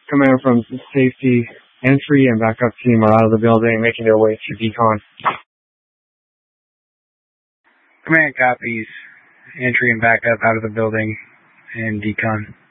Command from safety, entry and backup team are out of the building, making their way to decon. Command copies. Entry and backup out of the building and decon.